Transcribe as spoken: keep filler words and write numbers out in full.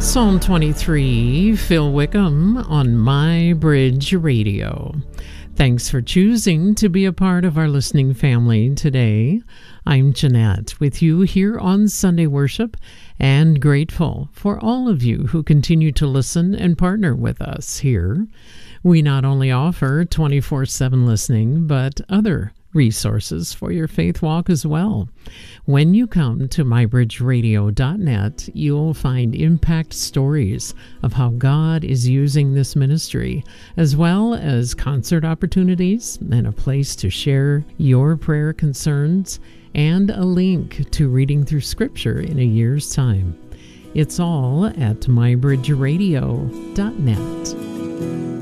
Psalm twenty-three, Phil Wickham on My Bridge Radio. Thanks for choosing to be a part of our listening family today. I'm Jeanette with you here on Sunday Worship, and grateful for all of you who continue to listen and partner with us here. We not only offer twenty-four seven listening, but other resources for your faith walk as well. When you come to my bridge radio dot net, you'll find impact stories of how God is using this ministry, as well as concert opportunities and a place to share your prayer concerns, and a link to reading through Scripture in a year's time. It's all at my bridge radio dot net.